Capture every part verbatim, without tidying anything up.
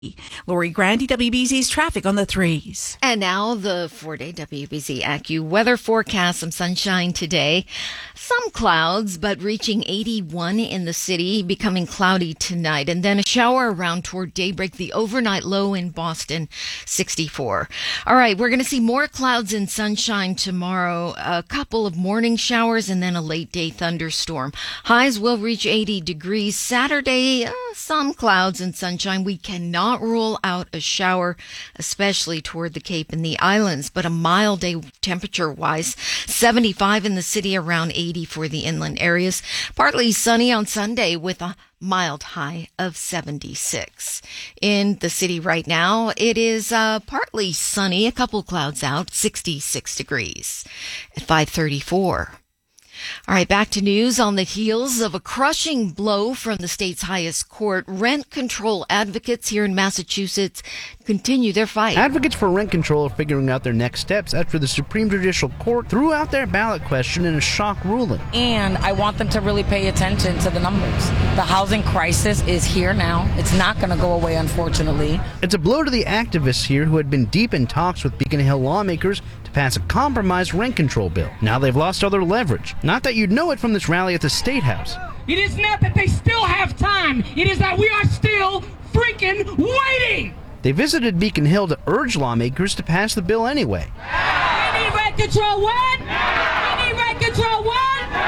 Lori Grandy, W B Z's traffic on the threes. And now the four-day W B Z AccuWeather forecast. Some sunshine today. Some clouds, but reaching eighty-one in the city, becoming cloudy tonight. And then a shower around toward daybreak. The overnight low in Boston, sixty-four. All right, we're going to see more clouds and sunshine tomorrow. A couple of morning showers and then a late-day thunderstorm. Highs will reach eighty degrees. Saturday, uh, some clouds and sunshine. We cannot rule out a shower, especially toward the Cape and the islands, but a mild day temperature-wise. seventy-five in the city, around eighty for the inland areas. Partly sunny on Sunday with a mild high of seventy-six. In the city right now, it is uh, partly sunny, a couple clouds out, sixty-six degrees at five thirty-four. All right, back to news. On the heels of a crushing blow from the state's highest court, rent control advocates here in Massachusetts continue their fight. Advocates for rent control are figuring out their next steps after the Supreme Judicial Court threw out their ballot question in a shock ruling. And I want them to really pay attention to the numbers. The housing crisis is here now. It's not going to go away, unfortunately. It's a blow to the activists here who had been deep in talks with Beacon Hill lawmakers to pass a compromise rent control bill. Now they've lost all their leverage. Not that you'd know it from this rally at the State House. It is not that they still have time. It is that we are still freaking waiting. They visited Beacon Hill to urge lawmakers to pass the bill anyway. We need rent control what? We need rent control what?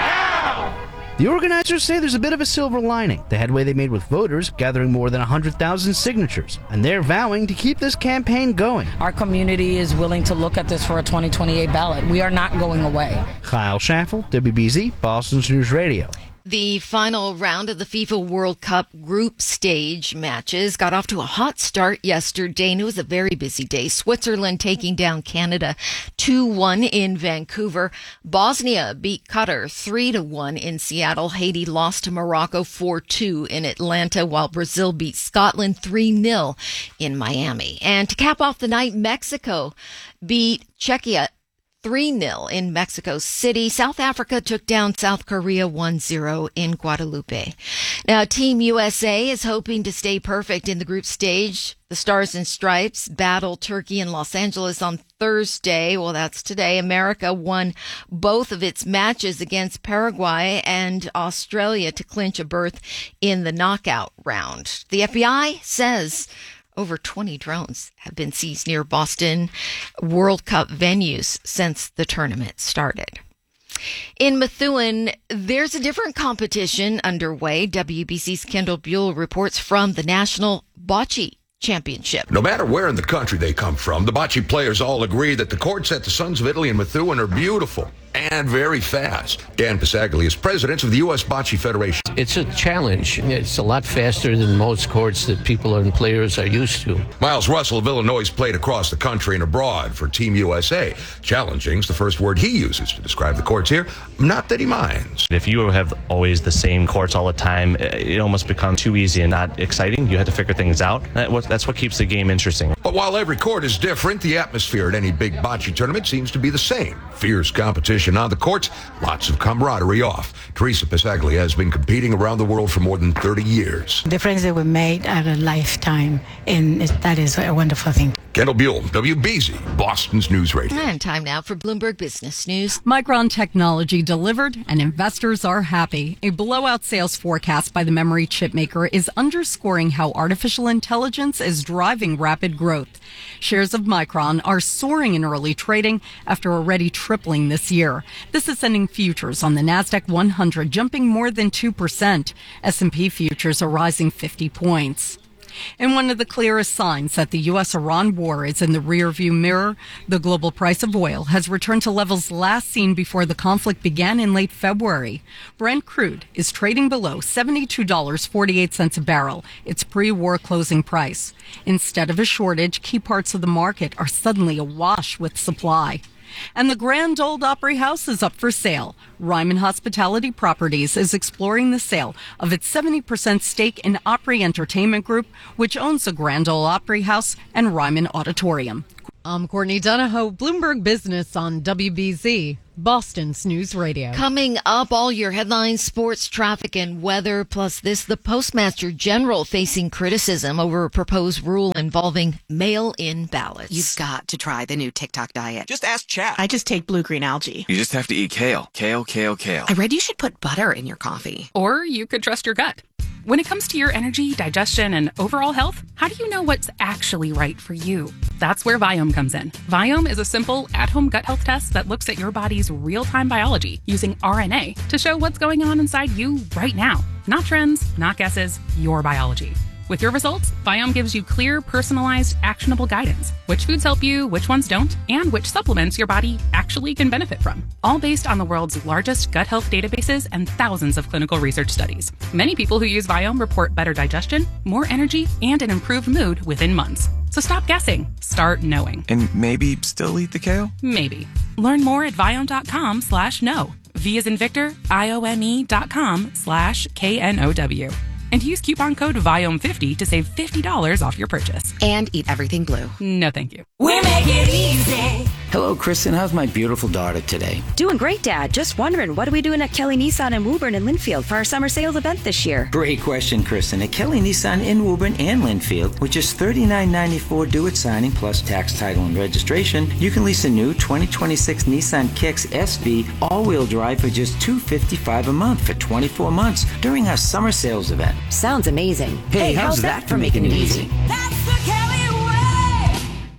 The organizers say there's a bit of a silver lining. The headway they made with voters, gathering more than one hundred thousand signatures. And they're vowing to keep this campaign going. Our community is willing to look at this for a twenty twenty-eight ballot. We are not going away. Kyle Schaffel, W B Z, Boston's News Radio. The final round of the FIFA World Cup group stage matches got off to a hot start yesterday, and it was a very busy day. Switzerland taking down Canada two one in Vancouver. Bosnia beat Qatar three to one in Seattle. Haiti lost to Morocco four two in Atlanta, while Brazil beat Scotland three nil in Miami. And to cap off the night, Mexico beat Czechia three nil in Mexico City. South Africa took down South Korea one zero in Guadalupe. Now, Team U S A is hoping to stay perfect in the group stage. The Stars and Stripes battle Turkey and Los Angeles on Thursday. Well, that's today. America won both of its matches against Paraguay and Australia to clinch a berth in the knockout round. The F B I says over twenty drones have been seized near Boston World Cup venues since the tournament started. In Methuen, there's a different competition underway. W B C's Kendall Buell reports from the National Bocce Championship. No matter where in the country they come from, the bocce players all agree that the courts at the Sons of Italy in Methuen are beautiful and very fast. Dan Pisaglia is president of the U S Bocce Federation. It's a challenge. It's a lot faster than most courts that people and players are used to. Miles Russell of Illinois played across the country and abroad for Team U S A. Challenging's the first word he uses to describe the courts here. Not that he minds. If you have always the same courts all the time, it almost becomes too easy and not exciting. You have to figure things out. That's what keeps the game interesting. But while every court is different, the atmosphere at any big bocce tournament seems to be the same. Fierce competition on the courts, lots of camaraderie off. Teresa Pisaglia has been competing around the world for more than thirty years. The friends that we made are a lifetime, and that is a wonderful thing. Kendall Buell, W B Z, Boston's News Radio. And time now for Bloomberg Business News. Micron Technology delivered, and investors are happy. A blowout sales forecast by the memory chip maker is underscoring how artificial intelligence is driving rapid growth. Shares of Micron are soaring in early trading after already tripling this year. This is sending futures on the NASDAQ one hundred jumping more than two percent. S and P futures are rising fifty points. In one of the clearest signs that the U S Iran war is in the rearview mirror, the global price of oil has returned to levels last seen before the conflict began in late February. Brent crude is trading below seventy-two dollars and forty-eight cents a barrel, its pre-war closing price. Instead of a shortage, key parts of the market are suddenly awash with supply. And the Grand Ole Opry House is up for sale. Ryman Hospitality Properties is exploring the sale of its seventy percent stake in Opry Entertainment Group, which owns the Grand Ole Opry House and Ryman Auditorium. I'm Courtney Donahoe, Bloomberg Business on W B Z, Boston's News Radio. Coming up, all your headlines, sports, traffic, and weather. Plus this, the Postmaster General facing criticism over a proposed rule involving mail-in ballots. You've got to try the new TikTok diet. Just ask Chat. I just take blue-green algae. You just have to eat kale. Kale, kale, kale. I read you should put butter in your coffee. Or you could trust your gut. When it comes to your energy, digestion, and overall health, how do you know what's actually right for you? That's where Viome comes in. Viome is a simple, at-home gut health test that looks at your body's real-time biology using R N A to show what's going on inside you right now. Not trends, not guesses, your biology. With your results, Viome gives you clear, personalized, actionable guidance. Which foods help you, which ones don't, and which supplements your body actually can benefit from. All based on the world's largest gut health databases and thousands of clinical research studies. Many people who use Viome report better digestion, more energy, and an improved mood within months. So stop guessing. Start knowing. And maybe still eat the kale? Maybe. Learn more at Viome.com slash no. V as in Victor, I O M E dot com slash K N O W. And use coupon code Viome fifty to save fifty dollars off your purchase. And eat everything blue. No, thank you. We make it easy. Hello, Kristen. How's my beautiful daughter today? Doing great, Dad. Just wondering, what are we doing at Kelly Nissan in Woburn and Linfield for our summer sales event this year? Great question, Kristen. At Kelly Nissan in Woburn and Linfield, with just thirty-nine ninety-four due at signing plus tax, title, and registration, you can lease a new twenty twenty-six Nissan Kicks S V all-wheel drive for just two hundred fifty-five dollars a month for twenty-four months during our summer sales event. Sounds amazing. Hey, how's, how's that, that for making it easy? That's the Kelly way!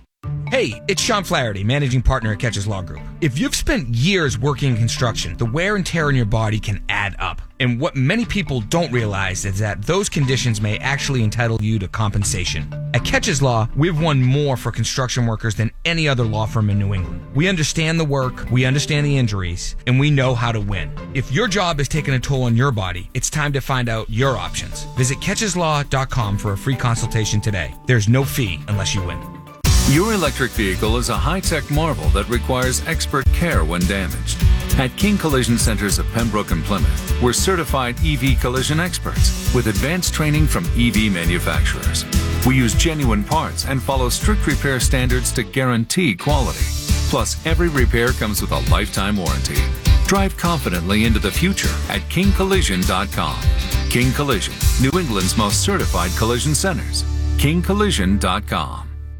Hey, it's Sean Flaherty, managing partner at Catches Law Group. If you've spent years working in construction, the wear and tear on your body can add up. And what many people don't realize is that those conditions may actually entitle you to compensation. At Catches Law, we've won more for construction workers than any other law firm in New England. We understand the work, we understand the injuries, and we know how to win. If your job is taking a toll on your body, it's time to find out your options. Visit catches law dot com for a free consultation today. There's no fee unless you win. Your electric vehicle is a high-tech marvel that requires expert care when damaged. At King Collision Centers of Pembroke and Plymouth, we're certified E V collision experts with advanced training from E V manufacturers. We use genuine parts and follow strict repair standards to guarantee quality. Plus, every repair comes with a lifetime warranty. Drive confidently into the future at king collision dot com. King Collision, New England's most certified collision centers. king collision dot com.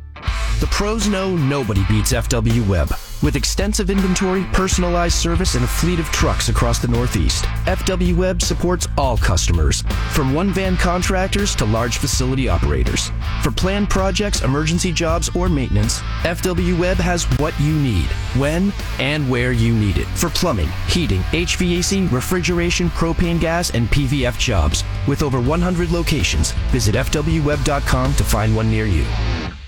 The pros know nobody beats F W Web. With extensive inventory, personalized service, and a fleet of trucks across the Northeast, F W Web supports all customers, from one-van contractors to large facility operators. For planned projects, emergency jobs, or maintenance, F W Web has what you need, when and where you need it. For plumbing, heating, H V A C, refrigeration, propane gas, and P V F jobs. With over one hundred locations, visit f w web dot com to find one near you.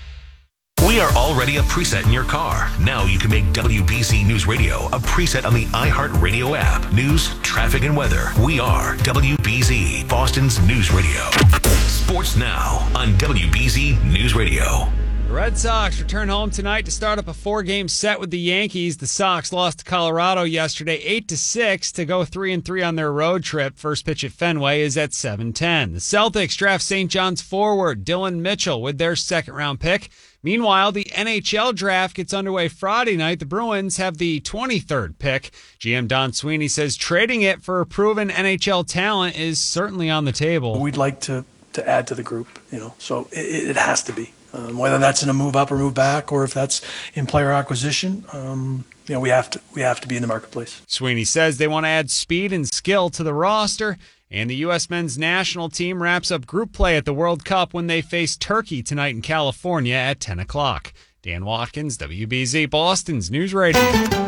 We are already a preset in your car. Now you can make W B Z News Radio a preset on the iHeartRadio app. News, traffic, and weather. We are W B Z, Boston's News Radio. Sports now on W B Z News Radio. The Red Sox return home tonight to start up a four-game set with the Yankees. The Sox lost to Colorado yesterday eight to six to go three and three on their road trip. First pitch at Fenway is at seven ten. The Celtics draft Saint John's forward Dylan Mitchell with their second-round pick. Meanwhile, the N H L draft gets underway Friday night. The Bruins have the twenty-third pick. G M Don Sweeney says trading it for a proven N H L talent is certainly on the table. We'd like to, to add to the group, you know, so it, it has to be. Um, whether that's in a move up or move back, or if that's in player acquisition, um, you know, we have to we have to be in the marketplace. Sweeney says they want to add speed and skill to the roster. And the U S men's national team wraps up group play at the World Cup when they face Turkey tonight in California at ten o'clock. Dan Watkins, W B Z, Boston's News Radio.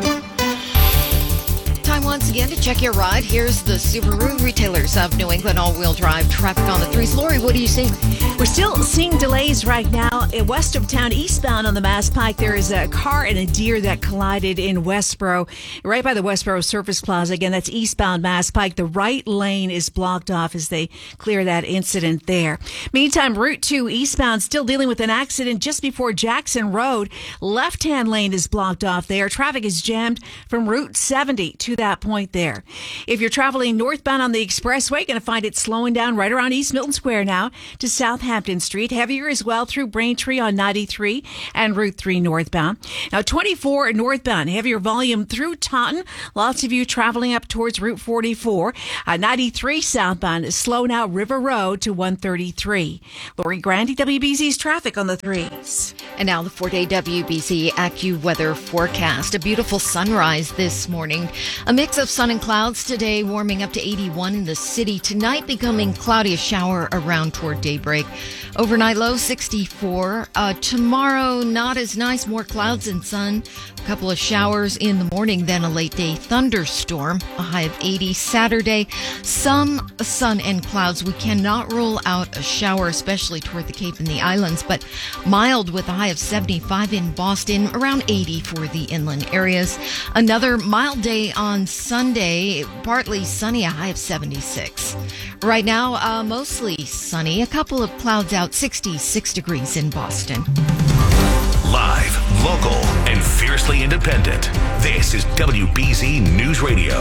Time once again to check your ride. Here's the Subaru retailers of New England all-wheel drive traffic on the threes. Lori, what do you see? We're still seeing delays right now west of town, eastbound on the Mass Pike. There is a car and a deer that collided in Westboro, right by the Westboro Surface Plaza. Again, that's eastbound Mass Pike. The right lane is blocked off as they clear that incident there. Meantime, Route two eastbound still dealing with an accident just before Jackson Road. Left-hand lane is blocked off there. Traffic is jammed from Route seventy to that that point there. If you're traveling northbound on the expressway, going to find it slowing down right around East Milton Square now to Southampton Street. Heavier as well through Braintree on ninety-three and Route three northbound. Now twenty-four northbound, heavier volume through Taunton. Lots of you traveling up towards Route forty-four. Uh, ninety-three southbound is slow now River Road to one thirty-three. Lori Grandy, W B Z's traffic on the threes. And now the four-day W B Z AccuWeather forecast. A beautiful sunrise this morning. A mix of sun and clouds today, warming up to eighty-one in the city. Tonight becoming cloudy, a shower around toward daybreak. Overnight low sixty-four. Uh, tomorrow not as nice, more clouds and sun. A couple of showers in the morning, then a late day thunderstorm. A high of eighty. Saturday, some sun and clouds. We cannot rule out a shower, especially toward the Cape and the islands, but mild with a high of seventy-five in Boston, around eighty for the inland areas. Another mild day on Sunday, partly sunny, a high of seventy-six. Right now, uh, mostly sunny, a couple of clouds out, sixty-six degrees in Boston. Live, local, and fiercely independent. This is W B Z News Radio.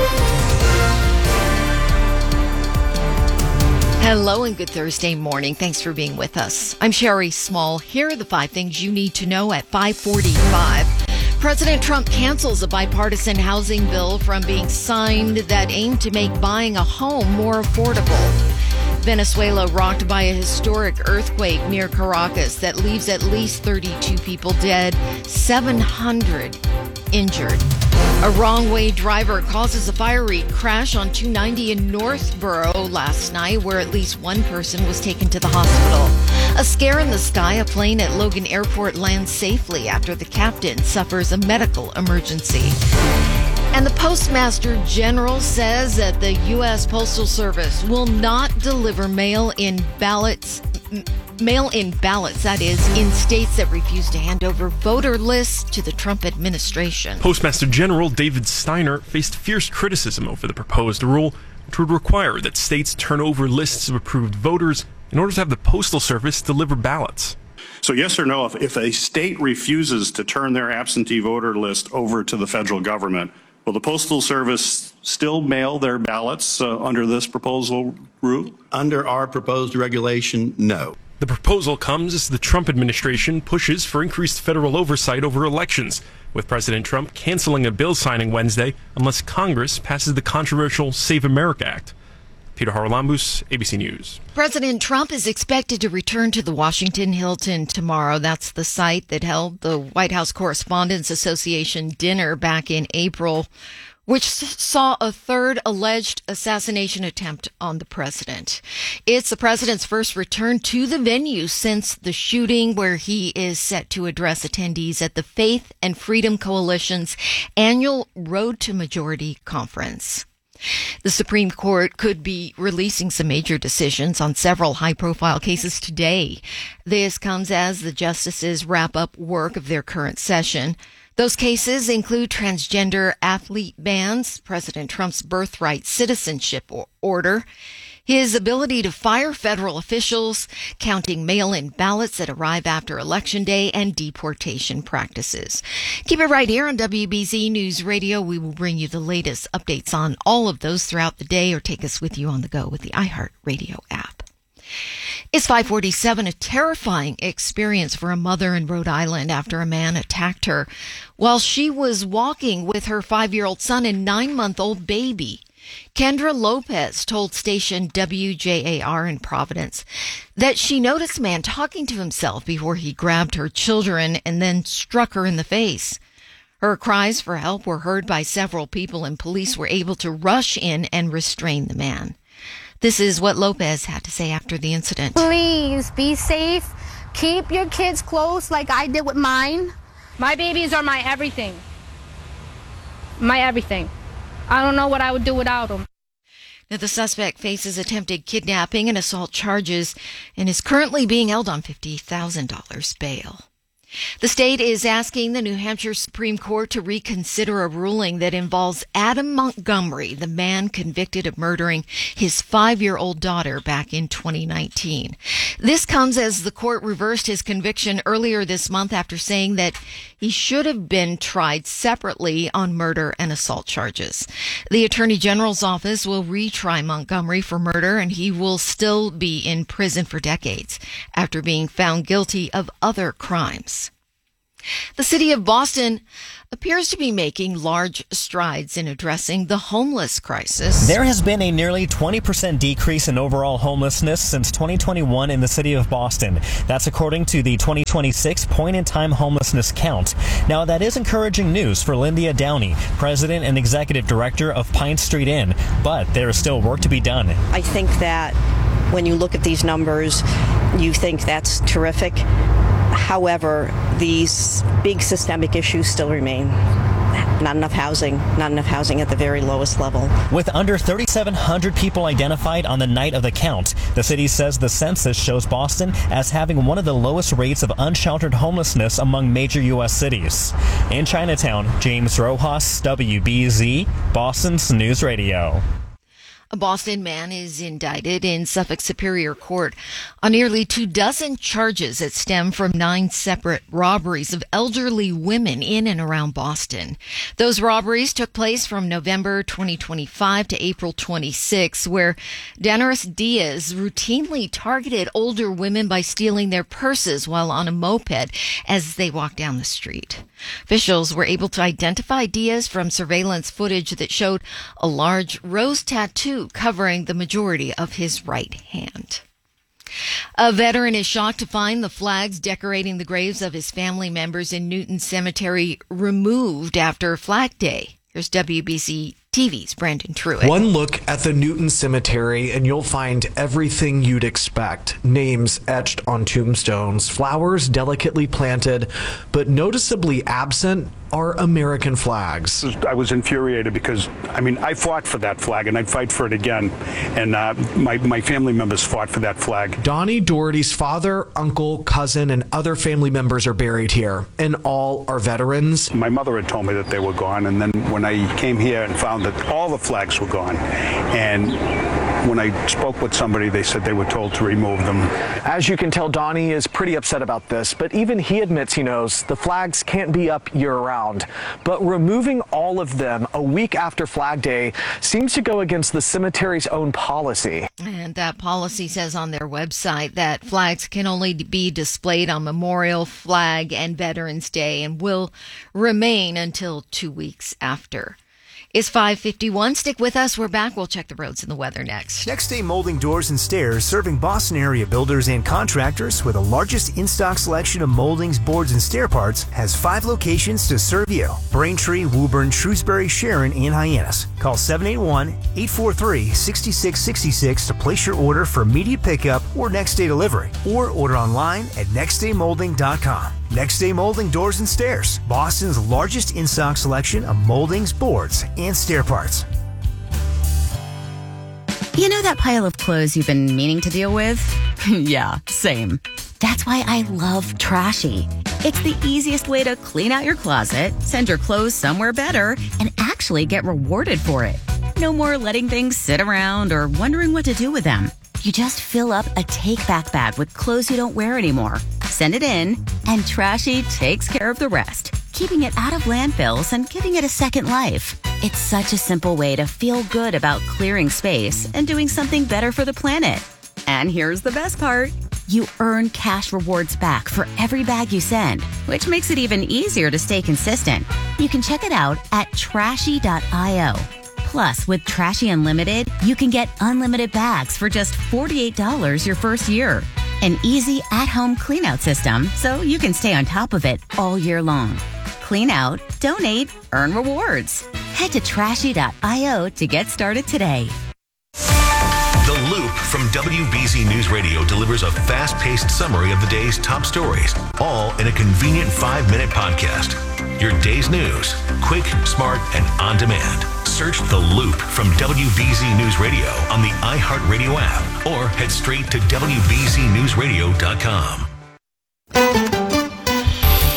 Hello and good Thursday morning. Thanks for being with us. I'm Sherry Small. Here are the five things you need to know at five forty-five. President Trump cancels a bipartisan housing bill from being signed that aimed to make buying a home more affordable. Venezuela rocked by a historic earthquake near Caracas that leaves at least thirty-two people dead, seven hundred injured. A wrong-way driver causes a fiery crash on two ninety in Northborough last night, where at least one person was taken to the hospital. A scare in the sky, a plane at Logan Airport lands safely after the captain suffers a medical emergency. And the Postmaster General says that the U S Postal Service will not deliver mail-in ballots, mail-in ballots, that is, in states that refuse to hand over voter lists to the Trump administration. Postmaster General David Steiner faced fierce criticism over the proposed rule, which would require that states turn over lists of approved voters in order to have the Postal Service deliver ballots. So yes or no, if, if a state refuses to turn their absentee voter list over to the federal government, will the Postal Service still mail their ballots uh, under this proposal rule? Under our proposed regulation, no. The proposal comes as the Trump administration pushes for increased federal oversight over elections, with President Trump canceling a bill signing Wednesday unless Congress passes the controversial Save America Act. Peter Haralambous, A B C News. President Trump is expected to return to the Washington Hilton tomorrow. That's the site that held the White House Correspondents Association dinner back in April, which saw a third alleged assassination attempt on the president. It's the president's first return to the venue since the shooting, where he is set to address attendees at the Faith and Freedom Coalition's annual Road to Majority conference. The Supreme Court could be releasing some major decisions on several high-profile cases today. This comes as the justices wrap up work of their current session. Those cases include transgender athlete bans, President Trump's birthright citizenship order, his ability to fire federal officials, counting mail-in ballots that arrive after Election Day, and deportation practices. Keep it right here on W B Z News Radio. We will bring you the latest updates on all of those throughout the day, or take us with you on the go with the iHeartRadio app. It's five forty-seven, a terrifying experience for a mother in Rhode Island after a man attacked her while she was walking with her five-year-old son and nine-month-old baby. Kendra Lopez told station W J A R in Providence that she noticed a man talking to himself before he grabbed her children and then struck her in the face. Her cries for help were heard by several people, and police were able to rush in and restrain the man. This is what Lopez had to say after the incident. Please be safe. Keep your kids close like I did with mine. My babies are my everything. My everything. I don't know what I would do without them. Now, the suspect faces attempted kidnapping and assault charges and is currently being held on fifty thousand dollars bail. The state is asking the New Hampshire Supreme Court to reconsider a ruling that involves Adam Montgomery, the man convicted of murdering his five-year-old daughter back in twenty nineteen. This comes as the court reversed his conviction earlier this month after saying that he should have been tried separately on murder and assault charges. The Attorney General's office will retry Montgomery for murder, and he will still be in prison for decades after being found guilty of other crimes. The city of Boston appears to be making large strides in addressing the homeless crisis. There has been a nearly twenty percent decrease in overall homelessness since twenty twenty-one in the city of Boston. That's according to the twenty twenty-six point-in-time homelessness count. Now, that is encouraging news for Lyndia Downey, president and executive director of Pine Street Inn, but there is still work to be done. I think that when you look at these numbers, you think that's terrific. However, these big systemic issues still remain. Not enough housing, not enough housing at the very lowest level. With under thirty-seven hundred people identified on the night of the count, the city says the census shows Boston as having one of the lowest rates of unsheltered homelessness among major U S cities. In Chinatown, James Rojas, W B Z, Boston's News Radio. A Boston man is indicted in Suffolk Superior Court on nearly two dozen charges that stem from nine separate robberies of elderly women in and around Boston. Those robberies took place from November twenty twenty-five to April twenty-sixth, where Danaris Diaz routinely targeted older women by stealing their purses while on a moped as they walked down the street. Officials were able to identify Diaz from surveillance footage that showed a large rose tattoo covering the majority of his right hand. A veteran is shocked to find the flags decorating the graves of his family members in Newton Cemetery removed after Flag Day. Here's W B C T V's Brandon Truitt. One look at the Newton Cemetery and you'll find everything you'd expect. Names etched on tombstones, flowers delicately planted, but noticeably absent are American flags. I was infuriated because, I mean, I fought for that flag and I'd fight for it again. And uh, my, my family members fought for that flag. Donnie Doherty's father, uncle, cousin, and other family members are buried here, and all are veterans. My mother had told me that they were gone, and then when I came here and found that all the flags were gone, and when I spoke with somebody, they said they were told to remove them. As you can tell, Donnie is pretty upset about this, but even he admits he knows the flags can't be up year-round. But removing all of them a week after Flag Day seems to go against the cemetery's own policy. And that policy says on their website that flags can only be displayed on Memorial, Flag, and Veterans Day and will remain until two weeks after. It's five fifty-one. Stick with us. We're back. We'll check the roads and the weather next. Next Day Molding Doors and Stairs, serving Boston area builders and contractors with the largest in-stock selection of moldings, boards, and stair parts, has five locations to serve you. Braintree, Woburn, Shrewsbury, Sharon, and Hyannis. Call seven eight one, eight four three, six six six six to place your order for immediate pickup or next day delivery, or order online at next day molding dot com. Next Day Molding Doors and Stairs, Boston's largest in-stock selection of moldings, boards, and stair parts. You know that pile of clothes you've been meaning to deal with? Yeah, same. That's why I love Trashy. It's the easiest way to clean out your closet, send your clothes somewhere better, and actually get rewarded for it. No more letting things sit around or wondering what to do with them. You just fill up a take-back bag with clothes you don't wear anymore. Send it in, and Trashy takes care of the rest, keeping it out of landfills and giving it a second life. It's such a simple way to feel good about clearing space and doing something better for the planet. And here's the best part. You earn cash rewards back for every bag you send, which makes it even easier to stay consistent. You can check it out at trashy dot io. Plus, with Trashy Unlimited, you can get unlimited bags for just forty-eight dollars your first year. An easy at-home clean-out system so you can stay on top of it all year long. Clean out, donate, earn rewards. Head to trashy dot io to get started today. The Loop from W B Z News Radio delivers a fast-paced summary of the day's top stories, all in a convenient five-minute podcast. Your day's news, quick, smart, and on demand. Search The Loop from W B Z News Radio on the iHeartRadio app or head straight to W B Z news radio dot com.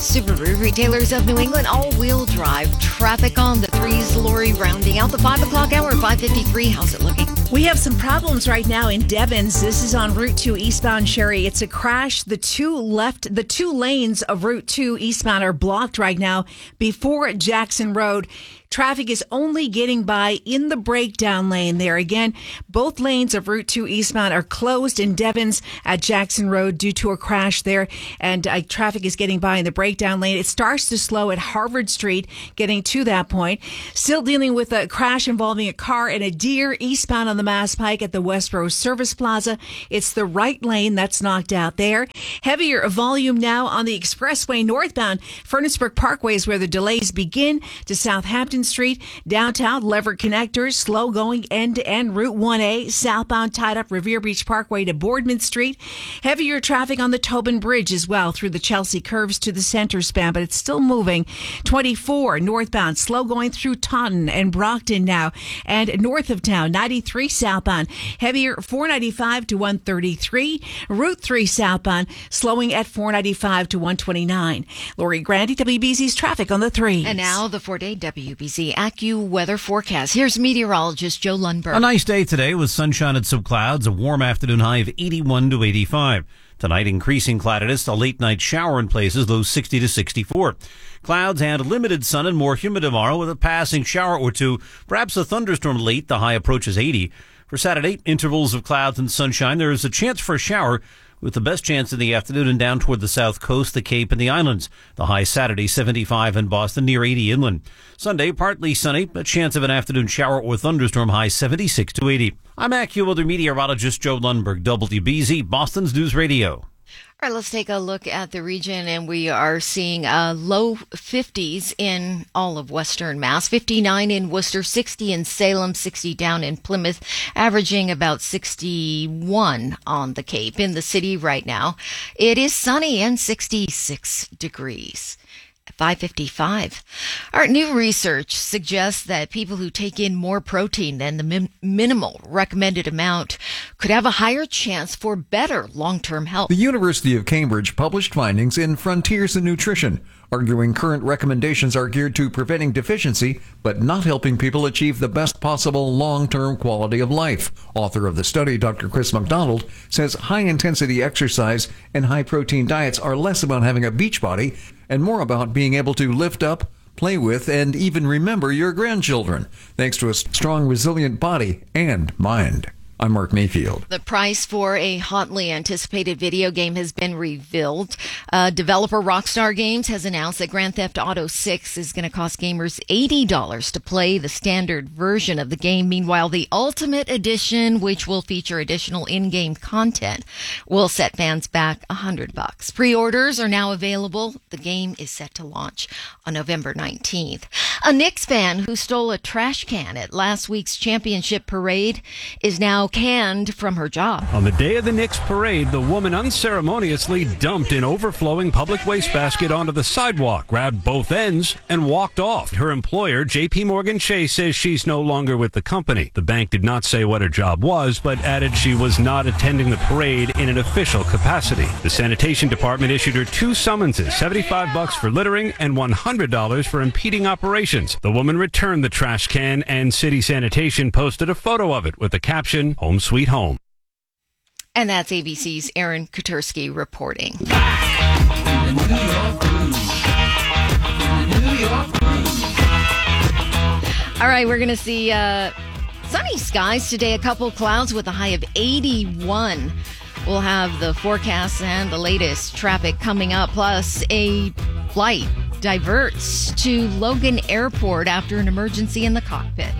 Subaru Retailers of New England all-wheel drive traffic on the threes. Lori rounding out the five o'clock hour, five fifty-three. How's it looking? We have some problems right now in Devens. This is on Route two eastbound Sherry. It's a crash. The two left, the two lanes of Route two eastbound are blocked right now before Jackson Road. Traffic is only getting by in the breakdown lane there. Again, both lanes of Route two eastbound are closed in Devens at Jackson Road due to a crash there, and uh, traffic is getting by in the breakdown lane. It starts to slow at Harvard Street, getting to that point. Still dealing with a crash involving a car and a deer eastbound on the Mass Pike at the Westboro Service Plaza. It's the right lane that's knocked out there. Heavier volume now on the expressway northbound. Furnace-Brook Parkway is where the delays begin to Southampton Street, downtown Lever connectors, slow going end to end. Route one A, southbound tied up Revere Beach Parkway to Boardman Street. Heavier traffic on the Tobin Bridge as well through the Chelsea curves to the center span, but it's still moving. twenty-four northbound, slow going through Taunton and Brockton now, and north of town, ninety-three southbound, heavier four ninety-five to one thirty-three. Route three southbound, slowing at four ninety-five to one twenty-nine. Lori Grandy, W B C's traffic on the threes. And now the four-day W B C AccuWeather forecast. Here's meteorologist Joe Lundberg. A nice day today with sunshine and some clouds, a warm afternoon high of eighty-one to eighty-five. Tonight, increasing cloudiness, a late night shower in places, low sixty to sixty-four. Clouds and limited sun and more humid tomorrow with a passing shower or two, perhaps a thunderstorm late, the high approaches eighty. For Saturday, intervals of clouds and sunshine. There is a chance for a shower, with the best chance in the afternoon and down toward the south coast, the Cape, and the islands. The high Saturday, seventy-five in Boston, near eighty inland. Sunday, partly sunny, a chance of an afternoon shower or thunderstorm, high seventy-six to eighty. I'm AccuWeather meteorologist Joe Lundberg, W B Z, Boston's News Radio. All right, let's take a look at the region, and we are seeing uh, low fifties in all of Western Mass. fifty-nine in Worcester, sixty in Salem, sixty down in Plymouth, averaging about sixty-one on the Cape. In the city right now, it is sunny and sixty-six degrees. five fifty-five. Our new research suggests that people who take in more protein than the min- minimal recommended amount could have a higher chance for better long-term health. The University of Cambridge published findings in Frontiers in Nutrition, arguing current recommendations are geared to preventing deficiency, but not helping people achieve the best possible long-term quality of life. Author of the study, Doctor Chris McDonald, says high-intensity exercise and high-protein diets are less about having a beach body and more about being able to lift up, play with, and even remember your grandchildren, thanks to a strong, resilient body and mind. I'm Mark Mayfield. The price for a hotly anticipated video game has been revealed. Uh, developer Rockstar Games has announced that Grand Theft Auto six is going to cost gamers eighty dollars to play the standard version of the game. Meanwhile, the Ultimate Edition, which will feature additional in-game content, will set fans back one hundred bucks. Pre-orders are now available. The game is set to launch on November nineteenth. A Knicks fan who stole a trash can at last week's championship parade is now canned from her job. On the day of the Knicks parade, the woman unceremoniously dumped an overflowing public wastebasket onto the sidewalk, grabbed both ends, and walked off. Her employer, J P Morgan Chase, says she's no longer with the company. The bank did not say what her job was, but added she was not attending the parade in an official capacity. The sanitation department issued her two summonses, seventy-five bucks for littering and one hundred dollars for impeding operations. The woman returned the trash can, and city sanitation posted a photo of it with the caption, "Home Sweet Home." And that's A B C's Aaron Kotursky reporting. All right, we're going to see uh, sunny skies today, a couple clouds with a high of eighty-one. We'll have the forecast and the latest traffic coming up, plus a flight diverts to Logan Airport after an emergency in the cockpit.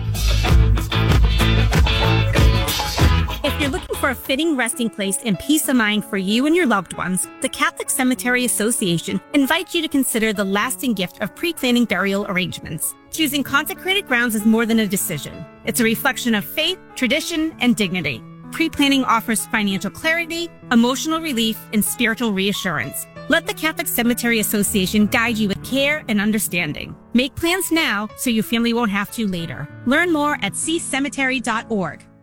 If you're looking for a fitting resting place and peace of mind for you and your loved ones, the Catholic Cemetery Association invites you to consider the lasting gift of pre-planning burial arrangements. Choosing consecrated grounds is more than a decision. It's a reflection of faith, tradition, and dignity. Pre-planning offers financial clarity, emotional relief, and spiritual reassurance. Let the Catholic Cemetery Association guide you with care and understanding. Make plans now so your family won't have to later. Learn more at c cemetery dot org.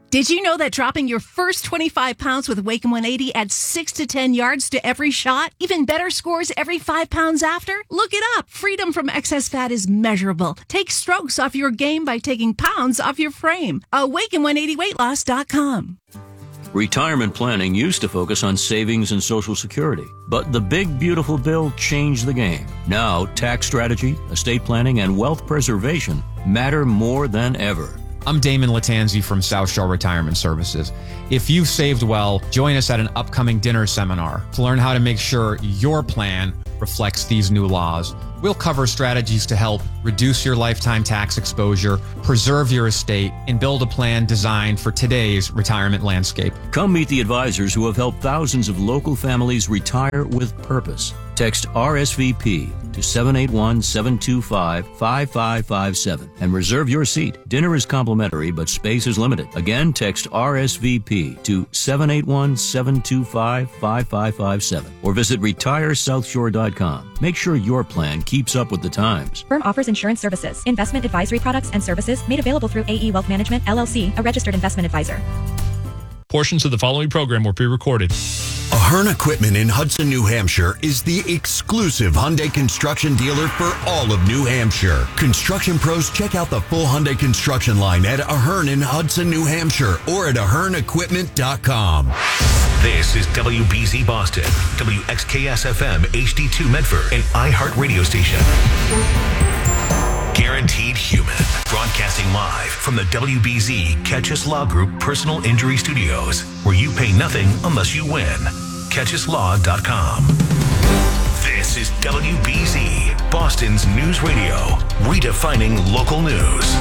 Did you know that dropping your first twenty-five pounds with Waken one eighty adds six to ten yards to every shot? Even better scores every five pounds after? Look it up. Freedom from excess fat is measurable. Take strokes off your game by taking pounds off your frame. Awaken one eighty weight loss dot com. Retirement planning used to focus on savings and Social Security, but the big beautiful bill changed the game. Now, tax strategy, estate planning, and wealth preservation matter more than ever. I'm Damon Latanzi from South Shore Retirement Services. If you've saved well, join us at an upcoming dinner seminar to learn how to make sure your plan reflects these new laws. We'll cover strategies to help reduce your lifetime tax exposure, preserve your estate, and build a plan designed for today's retirement landscape. Come meet the advisors who have helped thousands of local families retire with purpose. Text R S V P to seven eight one, seven two five, five five five seven and reserve your seat. Dinner is complimentary, but space is limited. Again, text R S V P to seven eight one, seven two five, five five five seven or visit retire south shore dot com. Make sure your plan keeps up with the times. Firm offers insurance services, investment advisory products and services made available through A E Wealth Management, L L C, a registered investment advisor. Portions of the following program were pre-recorded. Ahern Equipment in Hudson, New Hampshire is the exclusive Hyundai construction dealer for all of New Hampshire. Construction pros, check out the full Hyundai construction line at Ahern in Hudson, New Hampshire or at ahern equipment dot com. This is W B Z Boston, W X K S F M H D two Medford, an iHeart radio station. Guaranteed Human, broadcasting live from the W B Z Catch Us Law Group Personal Injury Studios, where you pay nothing unless you win. catch us law dot com. This is W B Z, Boston's news radio, redefining local news.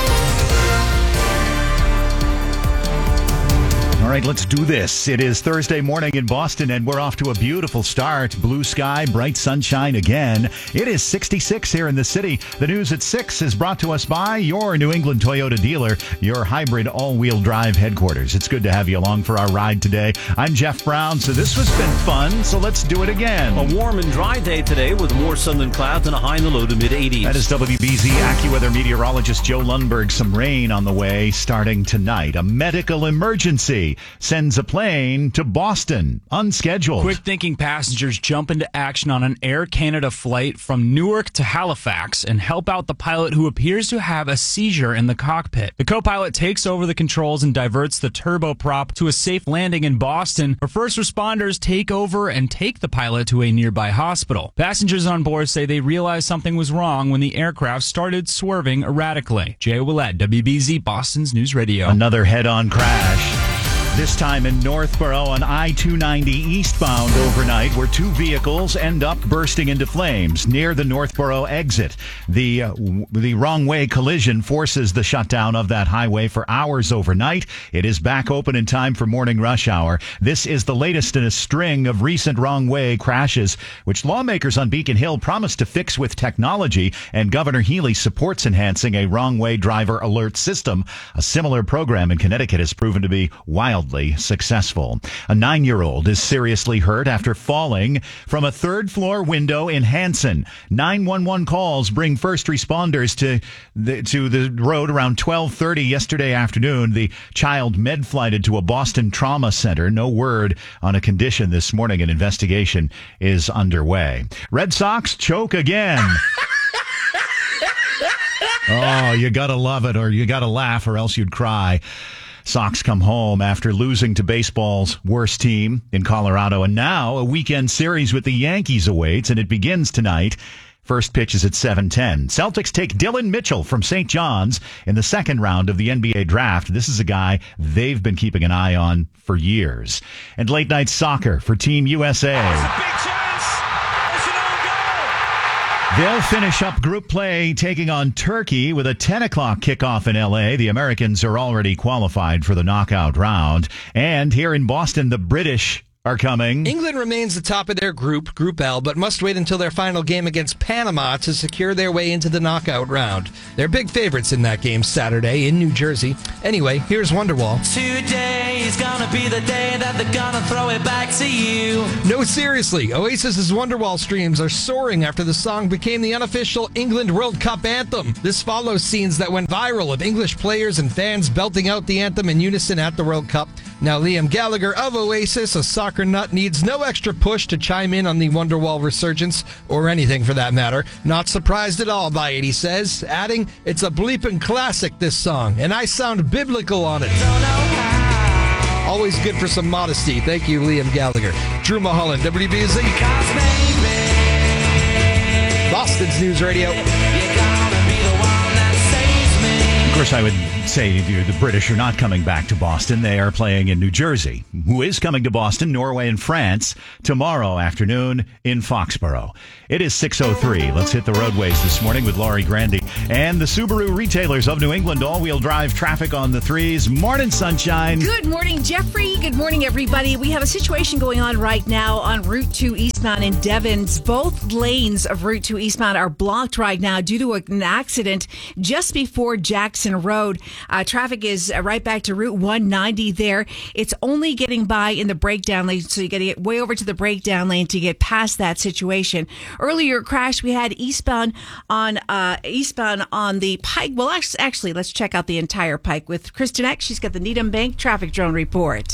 All right, let's do this. It is Thursday morning in Boston, and we're off to a beautiful start. Blue sky, bright sunshine again. It is sixty-six here in the city. The news at six is brought to us by your New England Toyota dealer, your hybrid all-wheel drive headquarters. It's good to have you along for our ride today. I'm Jeff Brown, so this has been fun, so let's do it again. A warm and dry day today with more sun than clouds and a high in the low to mid-eighties. That is W B Z AccuWeather meteorologist Joe Lundberg. Some rain on the way starting tonight. A medical emergency sends a plane to Boston, unscheduled. Quick-thinking passengers jump into action on an Air Canada flight from Newark to Halifax and help out the pilot who appears to have a seizure in the cockpit. The co-pilot takes over the controls and diverts the turboprop to a safe landing in Boston, where first responders take over and take the pilot to a nearby hospital. Passengers on board say they realized something was wrong when the aircraft started swerving erratically. Jay Willett, W B Z Boston's News Radio. Another head-on crash. This time in Northborough on I two ninety eastbound overnight, where two vehicles end up bursting into flames near the Northborough exit. The uh, w- the wrong-way collision forces the shutdown of that highway for hours overnight. It is back open in time for morning rush hour. This is the latest in a string of recent wrong-way crashes, which lawmakers on Beacon Hill promised to fix with technology, and Governor Healy supports enhancing a wrong-way driver alert system. A similar program in Connecticut has proven to be wildly successful. A nine-year-old is seriously hurt after falling from a third-floor window in Hanson. nine one one calls bring first responders to the, to the road around twelve thirty yesterday afternoon. The child med-flighted to a Boston trauma center. No word on a condition this morning. An investigation is underway. Red Sox choke again. Oh, you gotta love it, or you gotta laugh, or else you'd cry. Sox come home after losing to baseball's worst team in Colorado, and now a weekend series with the Yankees awaits, and it begins tonight. First pitch is at seven ten. Celtics take Dylan Mitchell from Saint John's in the second round of the N B A draft. This is a guy they've been keeping an eye on for years. And late night soccer for Team U S A. They'll finish up group play taking on Turkey with a ten o'clock kickoff in L A. The Americans are already qualified for the knockout round. And here in Boston, the British are coming. England remains the top of their group, Group L, but must wait until their final game against Panama to secure their way into the knockout round. They're big favorites in that game Saturday in New Jersey. Anyway, here's Wonderwall. Today Today's gonna be the day that they're gonna throw it back to you. No, seriously, Oasis's Wonderwall streams are soaring after the song became the unofficial England World Cup anthem. This follows scenes that went viral of English players and fans belting out the anthem in unison at the World Cup. Now, Liam Gallagher of Oasis, a soccer nut, needs no extra push to chime in on the Wonderwall resurgence, or anything for that matter. Not surprised at all by it, he says, adding, "It's a bleeping classic, this song, and I sound biblical on it." Always good for some modesty. Thank you, Liam Gallagher. Drew Mulholland, W B Z. Boston's News Radio. Of course, I would say to you, the British are not coming back to Boston. They are playing in New Jersey. Who is coming to Boston, Norway, and France tomorrow afternoon in Foxborough. It is six oh three. Let's hit the roadways this morning with Laurie Grandy and the Subaru retailers of New England. All-wheel drive traffic on the threes. Morning, sunshine. Good morning, Jeffrey. Good morning, everybody. We have a situation going on right now on Route two eastbound in Devens. Both lanes of Route two eastbound are blocked right now due to an accident just before Jackson Road. Uh, traffic is uh, right back to Route one ninety there. It's only getting by in the breakdown lane, so you got to get way over to the breakdown lane to get past that situation. Earlier crash we had eastbound on uh, eastbound on the Pike. Well, actually, let's check out the entire Pike with Kristen Eck. She's got the Needham Bank traffic drone report.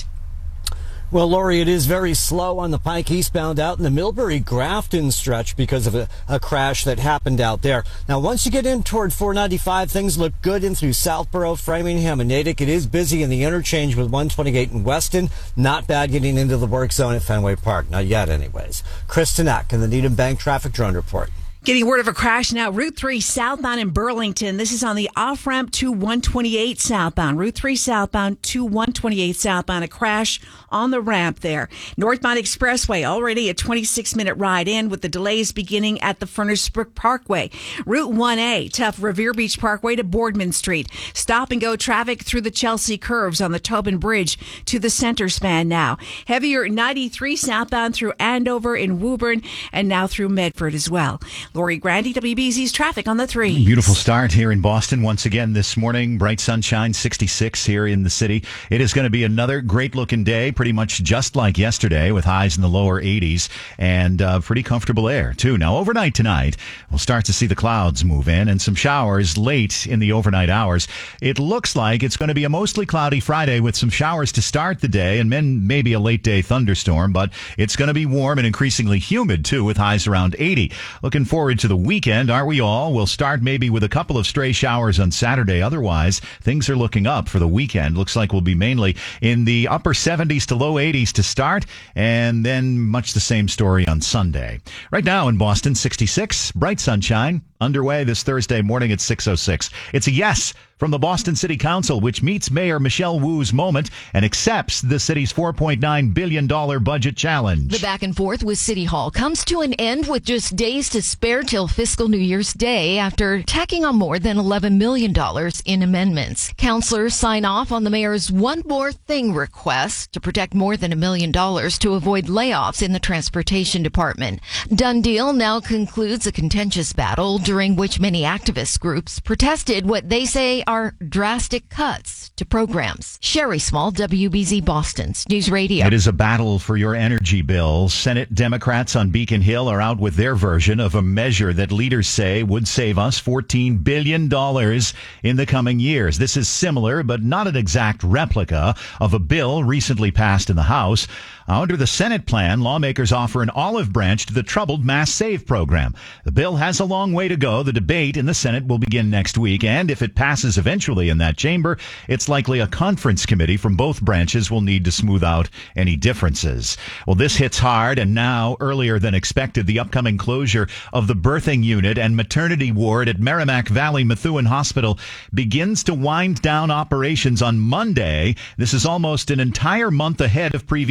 Well, Lori, it is very slow on the Pike eastbound out in the Millbury-Grafton stretch because of a, a crash that happened out there. Now, once you get in toward four ninety-five, things look good in through Southborough, Framingham, and Natick. It is busy in the interchange with one twenty-eight in Weston. Not bad getting into the work zone at Fenway Park. Not yet, anyways. Kristen Eck in the Needham Bank traffic drone report. Getting word of a crash now. Route three southbound in Burlington. This is on the off-ramp to one twenty-eight southbound. Route three southbound to one twenty-eight southbound. A crash on the ramp there. Northbound Expressway already a twenty-six minute ride in with the delays beginning at the Furnace Brook Parkway. Route one A, tough Revere Beach Parkway to Boardman Street. Stop and go traffic through the Chelsea curves on the Tobin Bridge to the center span now. Heavier ninety-three southbound through Andover in Woburn and now through Medford as well. Lori Grandy, W B Z's traffic on the three. Beautiful start here in Boston once again this morning. Bright sunshine, sixty-six here in the city. It is going to be another great looking day, pretty much just like yesterday with highs in the lower eighties and uh, pretty comfortable air too. Now overnight tonight, we'll start to see the clouds move in and some showers late in the overnight hours. It looks like it's going to be a mostly cloudy Friday with some showers to start the day and then maybe a late day thunderstorm, but it's going to be warm and increasingly humid too with highs around eighty. Looking forward to the weekend, aren't we all? We'll start maybe with a couple of stray showers on Saturday. Otherwise, things are looking up for the weekend. Looks like we'll be mainly in the upper seventies to low eighties to start, and then much the same story on Sunday. Right now in Boston, sixty-six, bright sunshine, underway this Thursday morning at six oh six. It's a yes from the Boston City Council, which meets Mayor Michelle Wu's moment and accepts the city's four point nine billion dollars budget challenge. The back and forth with City Hall comes to an end with just days to spare till fiscal New Year's Day after tacking on more than eleven million dollars in amendments. Councilors sign off on the mayor's one more thing request to protect more than a million dollars to avoid layoffs in the transportation department. Done deal now concludes a contentious battle during which many activist groups protested what they say are drastic cuts to programs. Sherry Small, W B Z Boston's News Radio. It is a battle for your energy bill. Senate Democrats on Beacon Hill are out with their version of a measure that leaders say would save us fourteen billion dollars in the coming years. This is similar, but not an exact replica of a bill recently passed in the House. Under the Senate plan, lawmakers offer an olive branch to the troubled Mass Save program. The bill has a long way to go. The debate in the Senate will begin next week, and if it passes eventually in that chamber, it's likely a conference committee from both branches will need to smooth out any differences. Well, this hits hard, and now, earlier than expected, the upcoming closure of the birthing unit and maternity ward at Merrimack Valley Methuen Hospital begins to wind down operations on Monday. This is almost an entire month ahead of previous plans.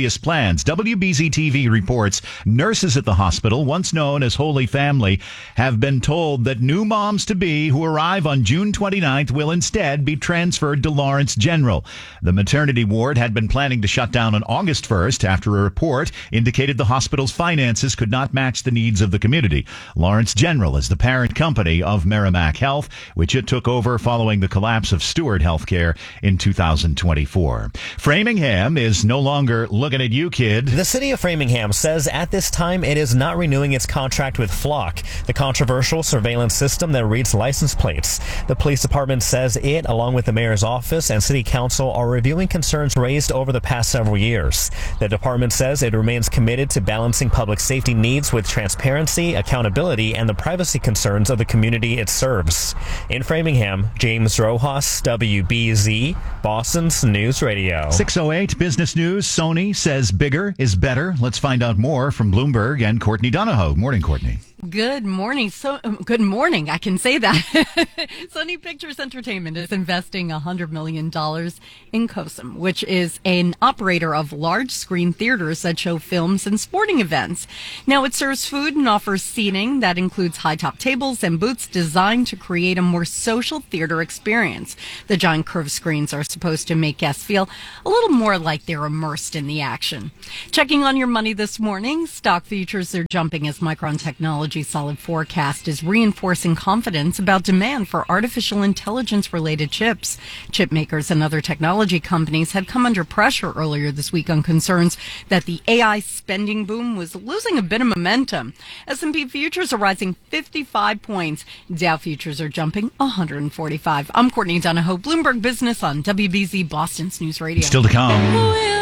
plans. W B Z T V reports nurses at the hospital, once known as Holy Family, have been told that new moms-to-be who arrive on June twenty-ninth will instead be transferred to Lawrence General. The maternity ward had been planning to shut down on August first after a report indicated the hospital's finances could not match the needs of the community. Lawrence General is the parent company of Merrimack Health, which it took over following the collapse of Steward Healthcare in two thousand twenty-four. Framingham is no longer looking at you, kid. The city of Framingham says at this time it is not renewing its contract with Flock, the controversial surveillance system that reads license plates. The police department says it, along with the mayor's office and city council, are reviewing concerns raised over the past several years. The department says it remains committed to balancing public safety needs with transparency, accountability, and the privacy concerns of the community it serves. In Framingham, James Rojas, W B Z, Boston's News Radio. six oh eight Business News. Sony says bigger is better. Let's find out more from Bloomberg and Courtney Donahoe. Morning, Courtney. Good morning. So, um, good morning. I can say that. Sony Pictures Entertainment is investing one hundred million dollars in COSM, which is an operator of large screen theaters that show films and sporting events. Now, it serves food and offers seating that includes high top tables and booths designed to create a more social theater experience. The giant curved screens are supposed to make guests feel a little more like they're immersed in the action. Checking on your money this morning, stock futures are jumping as Micron Technology solid forecast is reinforcing confidence about demand for artificial intelligence related chips. Chip makers and other technology companies had come under pressure earlier this week on concerns that the A I spending boom was losing a bit of momentum. S and P futures are rising fifty-five points. Dow futures are jumping one hundred forty-five. I'm Courtney Donahoe, Bloomberg Business on W B Z Boston's News Radio. Still to come.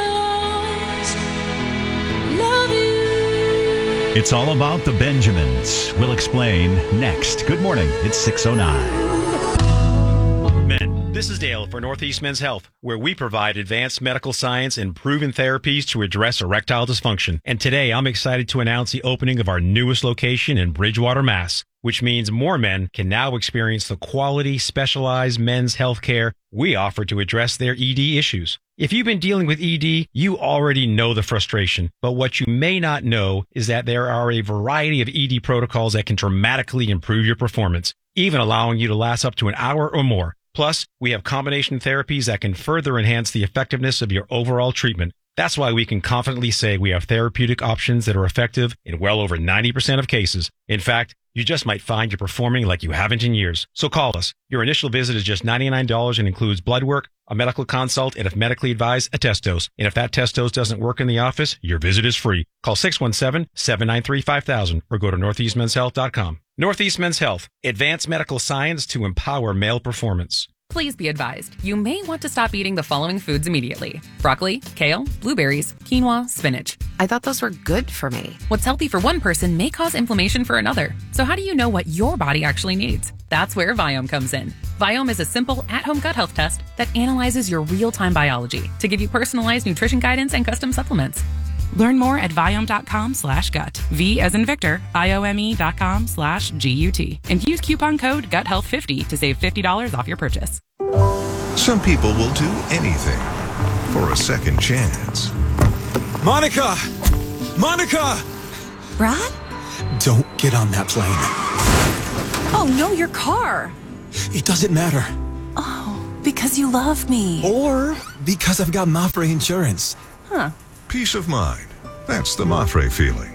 It's all about the Benjamins. We'll explain next. Good morning. It's six oh nine. Men, this is Dale for Northeast Men's Health, where we provide advanced medical science and proven therapies to address erectile dysfunction. And today, I'm excited to announce the opening of our newest location in Bridgewater, Mass., which means more men can now experience the quality, specialized men's health care we offer to address their E D issues. If you've been dealing with E D, you already know the frustration. But what you may not know is that there are a variety of E D protocols that can dramatically improve your performance, even allowing you to last up to an hour or more. Plus, we have combination therapies that can further enhance the effectiveness of your overall treatment. That's why we can confidently say we have therapeutic options that are effective in well over ninety percent of cases. In fact, you just might find you're performing like you haven't in years. So call us. Your initial visit is just ninety-nine dollars and includes blood work, a medical consult, and if medically advised, a test dose. And if that test dose doesn't work in the office, your visit is free. Call six one seven, seven nine three, five thousand or go to northeast men's health dot com. Northeast Men's Health, advanced medical science to empower male performance. Please be advised, you may want to stop eating the following foods immediately. Broccoli, kale, blueberries, quinoa, spinach. I thought those were good for me. What's healthy for one person may cause inflammation for another. So how do you know what your body actually needs? That's where Viome comes in. Viome is a simple at-home gut health test that analyzes your real-time biology to give you personalized nutrition guidance and custom supplements. Learn more at Viome.com slash gut. V as in Victor, I-O-M-E dot com slash G-U-T. And use coupon code gut health fifty to save fifty dollars off your purchase. Some people will do anything for a second chance. Monica! Monica! Brad? Don't get on that plane. Oh, no, your car. It doesn't matter. Oh, because you love me. Or because I've got Mafre insurance. Huh. Peace of mind. That's the Mafre feeling.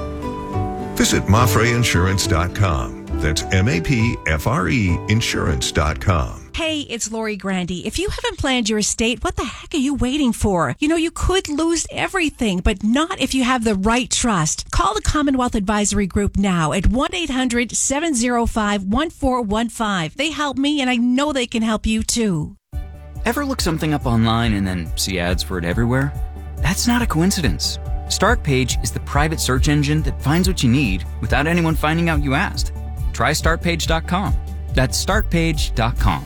Visit Mafre Insurance dot com. That's M A P F R E Insurance dot com. Hey, it's Lori Grandy. If you haven't planned your estate, what the heck are you waiting for? You know, you could lose everything, but not if you have the right trust. Call the Commonwealth Advisory Group now at one eight hundred, seven oh five, one four one five. They help me, and I know they can help you, too. Ever look something up online and then see ads for it everywhere? That's not a coincidence. StartPage is the private search engine that finds what you need without anyone finding out you asked. Try start page dot com. That's start page dot com.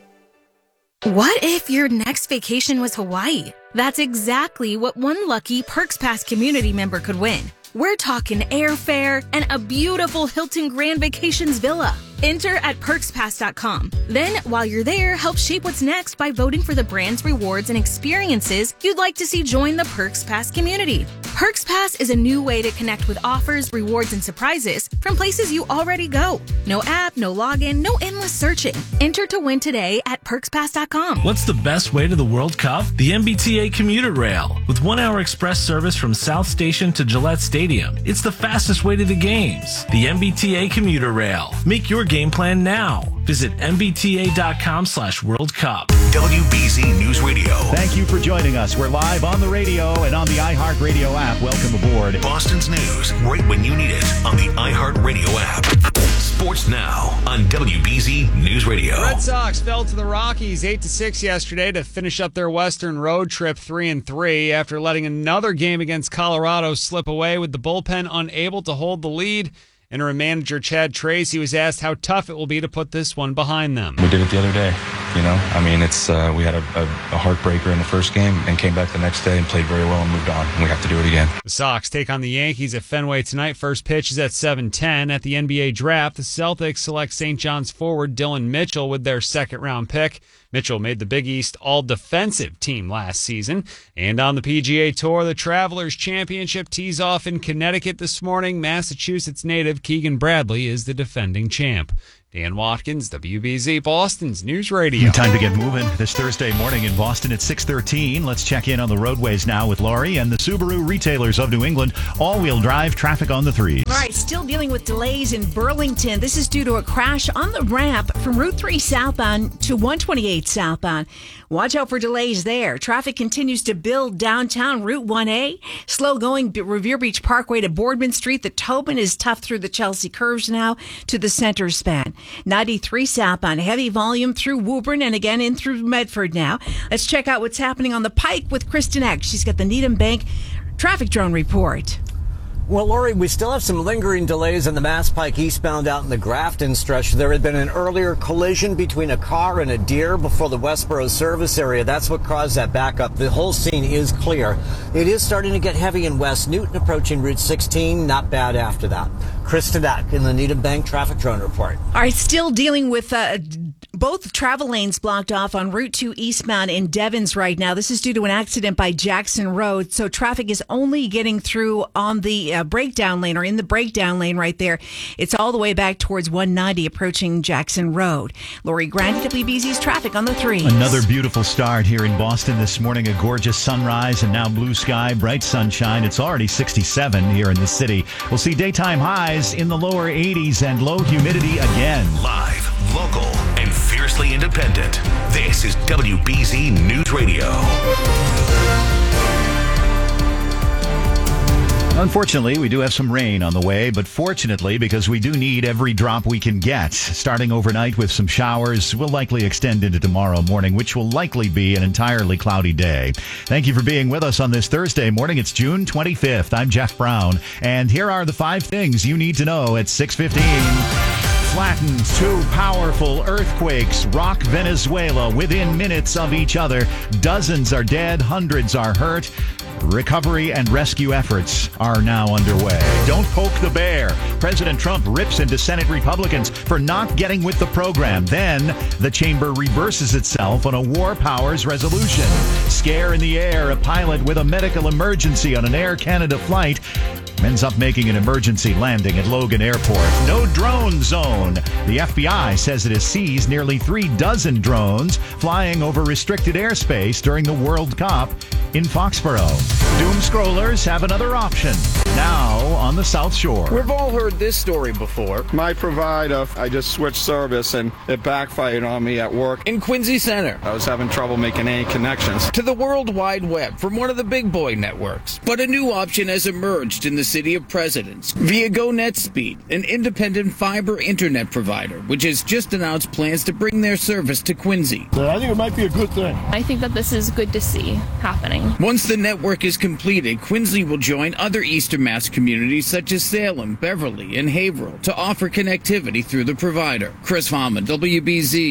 What if your next vacation was Hawaii? That's exactly what one lucky Perks Pass community member could win. We're talking airfare and a beautiful Hilton Grand Vacations villa. Enter at perks pass dot com. Then, while you're there, help shape what's next by voting for the brands, rewards, and experiences you'd like to see join the Perks Pass community. Perks Pass is a new way to connect with offers, rewards, and surprises from places you already go. No app, no login, no endless searching. Enter to win today at perks pass dot com. What's the best way to the World Cup? The M B T A Commuter Rail. With one-hour express service from South Station to Gillette Stadium, it's the fastest way to the games. The M B T A Commuter Rail. Make your game plan now. Visit M B T A dot com slash World Cup. W B Z News Radio. Thank you for joining us. We're live on the radio and on the iHeartRadio app. Welcome aboard. Boston's news right when you need it on the iHeartRadio app. Sports now on W B Z News Radio. Red Sox fell to the Rockies eight to six yesterday to finish up their Western road trip three and three after letting another game against Colorado slip away with the bullpen unable to hold the lead. Interim manager Chad Tracy was asked how tough it will be to put this one behind them. We did it the other day, you know. I mean, it's uh, we had a, a, a heartbreaker in the first game and came back the next day and played very well and moved on. And we have to do it again. The Sox take on the Yankees at Fenway tonight. First pitch is at seven ten. At the N B A draft, the Celtics select Saint John's forward Dylan Mitchell with their second-round pick. Mitchell made the Big East all-defensive team last season. And on the P G A Tour, the Travelers Championship tees off in Connecticut this morning. Massachusetts native Keegan Bradley is the defending champ. Dan Watkins, W B Z Boston's News Radio. Time to get moving this Thursday morning in Boston at six thirteen. Let's check in on the roadways now with Laurie and the Subaru retailers of New England. All-wheel drive traffic on the threes. All right, still dealing with delays in Burlington. This is due to a crash on the ramp from Route three southbound to one twenty-eight southbound. Watch out for delays there. Traffic continues to build downtown Route one A. Slow going Revere Beach Parkway to Boardman Street. The Tobin is tough through the Chelsea curves now to the center span. ninety-three southbound, heavy volume through Woburn and again in through Medford now. Let's check out what's happening on the Pike with Kristen Eck. She's got the Needham Bank traffic drone report. Well, Lori, we still have some lingering delays on the Mass Pike eastbound out in the Grafton stretch. There had been an earlier collision between a car and a deer before the Westboro service area. That's what caused that backup. The whole scene is clear. It is starting to get heavy in West Newton approaching Route sixteen. Not bad after that. Kristen Eck in the Needham Bank traffic drone report. All right, still dealing with uh, both travel lanes blocked off on Route two eastbound in Devens right now. This is due to an accident by Jackson Road, so traffic is only getting through on the uh, breakdown lane or in the breakdown lane right there. It's all the way back towards one ninety approaching Jackson Road. Lori Grant, W B Z's traffic on the three. Another beautiful start here in Boston this morning. A gorgeous sunrise and now blue sky, bright sunshine. It's already sixty-seven here in the city. We'll see daytime highs in the lower eighties and low humidity again. Live, local, and fiercely independent. This is W B Z News Radio. Unfortunately, we do have some rain on the way, but fortunately, because we do need every drop we can get. Starting overnight with some showers, will likely extend into tomorrow morning, which will likely be an entirely cloudy day. Thank you for being with us on this Thursday morning. It's June twenty-fifth. I'm Jeff Brown, and here are the five things you need to know at six fifteen. Flattened, two powerful earthquakes rock Venezuela within minutes of each other. Dozens are dead, hundreds are hurt. Recovery and rescue efforts are now underway. Don't poke the bear. President Trump rips into Senate Republicans for not getting with the program. Then the chamber reverses itself on a war powers resolution. Scare in the air. A pilot with a medical emergency on an Air Canada flight ends up making an emergency landing at Logan Airport. No drone zone. The F B I says it has seized nearly three dozen drones flying over restricted airspace during the World Cup in Foxborough. Doom scrollers have another option now on the South Shore. We've all heard this story before. My provider, I just switched service and it backfired on me at work. In Quincy Center, I was having trouble making any connections to the World Wide Web from one of the big boy networks. But a new option has emerged in the city of Presidents via GoNetspeed, an independent fiber internet provider, which has just announced plans to bring their service to Quincy. I think it might be a good thing. I think that this is good to see happening. Once the network is completed, Quincy will join other Eastern Mass communities such as Salem, Beverly, and Haverhill to offer connectivity through the provider. Chris Harmon, W B Z.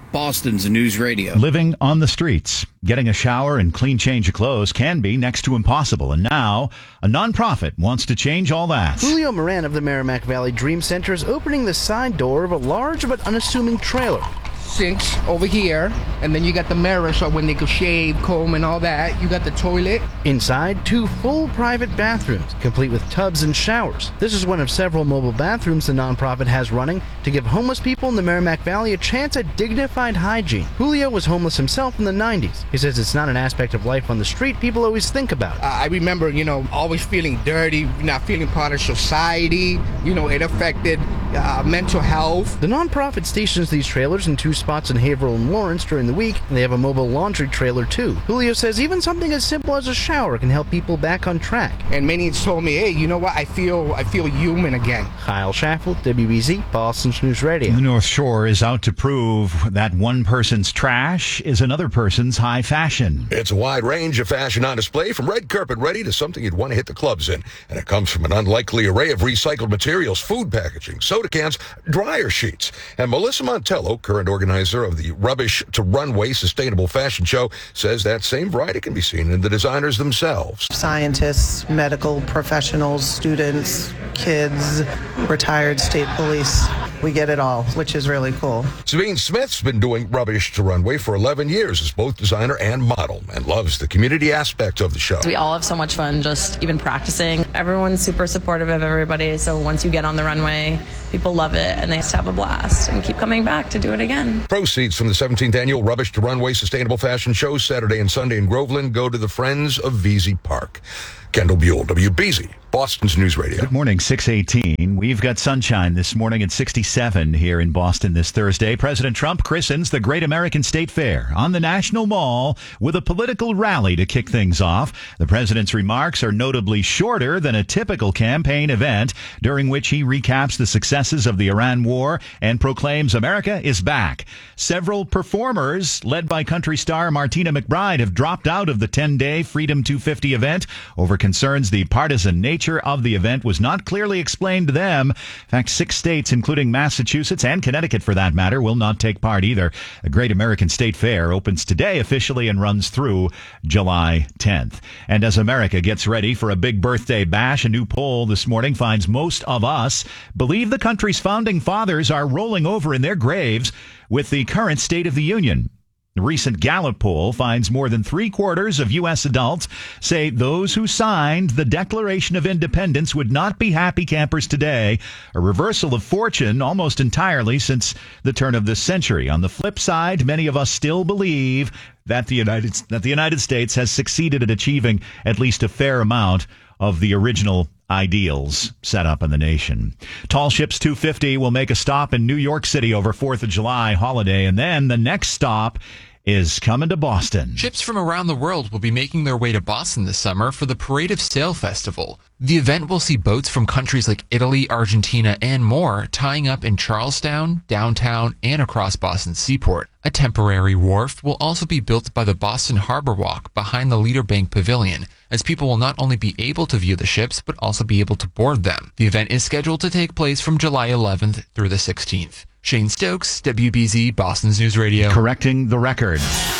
Boston's News Radio. Living on the streets, getting a shower and clean change of clothes can be next to impossible. And now, a nonprofit wants to change all that. Julio Moran of the Merrimack Valley Dream Center is opening the side door of a large but unassuming trailer. Sinks over here, and then you got the mirror so when they go shave, comb, and all that. You got the toilet. Inside, two full private bathrooms, complete with tubs and showers. This is one of several mobile bathrooms the nonprofit has running to give homeless people in the Merrimack Valley a chance at dignified hygiene. Julio was homeless himself in the nineties. He says it's not an aspect of life on the street people always think about. Uh, I remember, you know, always feeling dirty, not feeling part of society. You know, it affected uh, mental health. The nonprofit stations these trailers in two spots in Haverhill and Lawrence during the week, and they have a mobile laundry trailer too. Julio says even something as simple as a shower can help people back on track. And many told me, hey, you know what? I feel I feel human again. Kyle Schaffel, W B Z, Boston's News Radio. The North Shore is out to prove that one person's trash is another person's high fashion. It's a wide range of fashion on display, from red carpet ready to something you'd want to hit the clubs in. And it comes from an unlikely array of recycled materials, food packaging, soda cans, dryer sheets. And Melissa Montello, current organizer of the Rubbish to Runway Sustainable Fashion Show, says that same variety can be seen in the designers themselves. Scientists, medical professionals, students, kids, retired state police. We get it all, which is really cool. Sabine Smith's been doing Rubbish to Runway for eleven years as both designer and model, and loves the community aspect of the show. We all have so much fun just even practicing. Everyone's super supportive of everybody, so once you get on the runway, people love it, and they just have a blast and keep coming back to do it again. Proceeds from the seventeenth annual Rubbish to Runway Sustainable Fashion Show Saturday and Sunday in Groveland go to the Friends of V Z Park. Kendall Buell, W B Z, Boston's News Radio. Good morning, six eighteen. We've got sunshine this morning at sixty-seven here in Boston this Thursday. President Trump christens the Great American State Fair on the National Mall with a political rally to kick things off. The president's remarks are notably shorter than a typical campaign event, during which he recaps the successes of the Iran war and proclaims America is back. Several performers, led by country star Martina McBride, have dropped out of the ten-day Freedom two fifty event over concerns the partisan nature of the event was not clearly explained to them. In fact, six states, including Massachusetts and Connecticut for that matter, will not take part either. The Great American State Fair opens today officially and runs through July tenth. And as America gets ready for a big birthday bash, a new poll this morning finds most of us believe the country's founding fathers are rolling over in their graves with the current State of the Union. A recent Gallup poll finds more than three quarters of U S adults say those who signed the Declaration of Independence would not be happy campers today, a reversal of fortune almost entirely since the turn of this century. On the flip side, many of us still believe that the United, that the United States has succeeded at achieving at least a fair amount of the original ideals set up in the nation. Tall Ships two fifty will make a stop in New York City over fourth of July holiday, and then the next stop is coming to Boston. Ships from around the world will be making their way to Boston this summer for the Parade of Sail Festival. The event will see boats from countries like Italy, Argentina, and more tying up in Charlestown, downtown, and across Boston's seaport. A temporary wharf will also be built by the Boston Harbor Walk behind the Leader Bank Pavilion, as people will not only be able to view the ships, but also be able to board them. The event is scheduled to take place from July eleventh through the sixteenth. Shane Stokes, W B Z, Boston's News Radio. Correcting the record.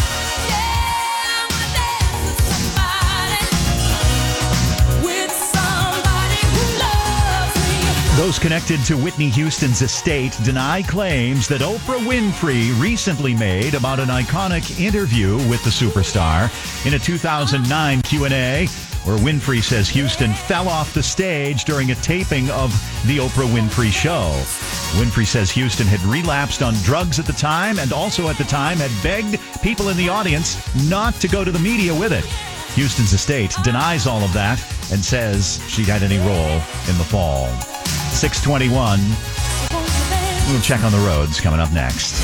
Those connected to Whitney Houston's estate deny claims that Oprah Winfrey recently made about an iconic interview with the superstar. In a two thousand nine Q and A, where Winfrey says Houston fell off the stage during a taping of The Oprah Winfrey Show. Winfrey says Houston had relapsed on drugs at the time, and also at the time had begged people in the audience not to go to the media with it. Houston's estate denies all of that and says she had any role in the fall. six twenty-one. We'll check on the roads coming up next.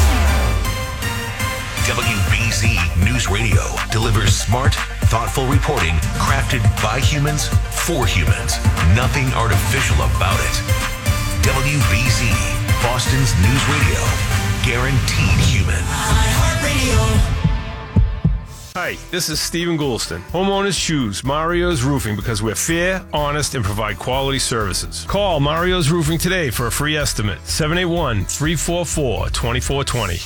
W B Z News Radio delivers smart, thoughtful reporting crafted by humans for humans. Nothing artificial about it. W B Z, Boston's News Radio. Guaranteed human. iHeartRadio. Hi, this is Stephen Goulston. Homeowners choose Mario's Roofing because we're fair, honest, and provide quality services. Call Mario's Roofing today for a free estimate. seven eight one, three four four, two four two zero.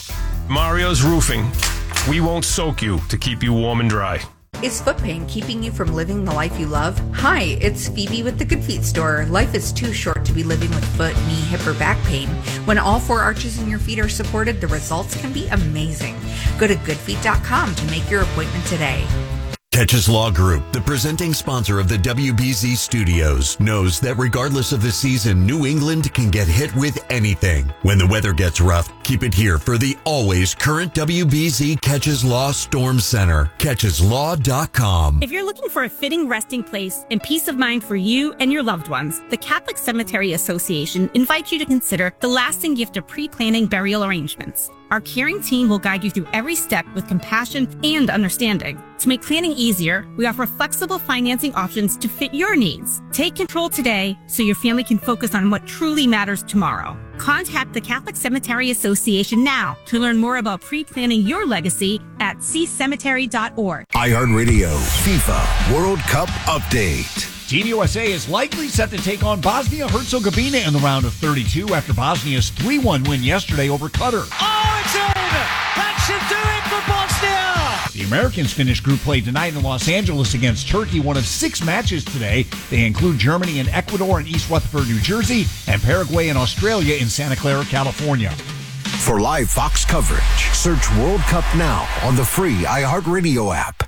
Mario's Roofing. We won't soak you to keep you warm and dry. Is foot pain keeping you from living the life you love? Hi, it's Phoebe with the Good Feet store. Life is too short to be living with foot, knee, hip, or back pain. When all four arches in your feet are supported, the results can be amazing. Go to good feet dot com to make your appointment today. Catches Law Group, the presenting sponsor of the W B Z studios, knows that regardless of the season, New England can get hit with anything. When the weather gets rough, keep it here for the always current W B Z Catches Law Storm Center. catches law dot com. If you're looking for a fitting resting place and peace of mind for you and your loved ones, the Catholic Cemetery Association invites you to consider the lasting gift of pre-planning burial arrangements. Our caring team will guide you through every step with compassion and understanding. To make planning easier, we offer flexible financing options to fit your needs. Take control today so your family can focus on what truly matters tomorrow. Contact the Catholic Cemetery Association now to learn more about pre-planning your legacy at c cemetery dot org. iHeartRadio FIFA World Cup Update. Team U S A is likely set to take on Bosnia-Herzegovina in the round of thirty-two after Bosnia's three one win yesterday over Qatar. Oh, it's in! That should do it for Bosnia! The Americans finish group play tonight in Los Angeles against Turkey, one of six matches today. They include Germany and Ecuador in East Rutherford, New Jersey, and Paraguay and Australia in Santa Clara, California. For live Fox coverage, search World Cup now on the free iHeartRadio app.